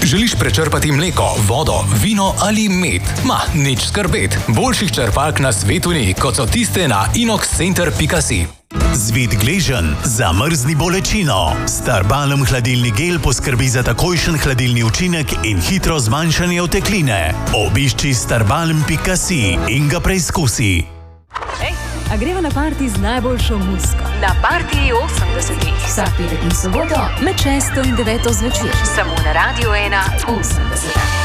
Želiš prečrpati mleko, vodo, vino ali med? Nič skrbet. Boljših črpalk na svetu ni, kot so tiste na inoxcenter.si. Zvit gleženj, zamrzni bolečino. Starbalm hladilni gel poskrbi za takojšen hladilni učinek in hitro zmanjšanje otekline. Obišči starbalm.si in ga preizkusi. A greva na parti z najboljšo muziko? Na partiji 80-ih. Vsak petek in soboto med 6 in 9 zvečer. Samo na Radio 1 80.